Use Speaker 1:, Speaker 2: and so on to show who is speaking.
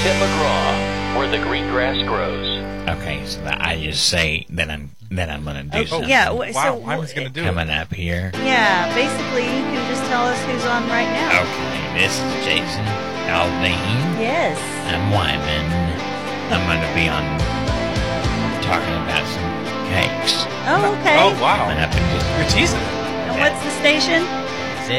Speaker 1: Tim McGraw, where the green grass grows.
Speaker 2: Okay, so I just say that I'm going to do something.
Speaker 3: Yeah.
Speaker 4: Wow, I was going to do
Speaker 2: Coming up here.
Speaker 3: Yeah, basically, you can just tell us who's on right now.
Speaker 2: Okay, this is Jason Aldean.
Speaker 3: Yes.
Speaker 2: I'm Wyman. I'm going to be on talking about some cakes.
Speaker 3: Oh, okay.
Speaker 4: Oh, wow.
Speaker 2: Coming up in just
Speaker 4: You're teasing.
Speaker 3: And what's the station?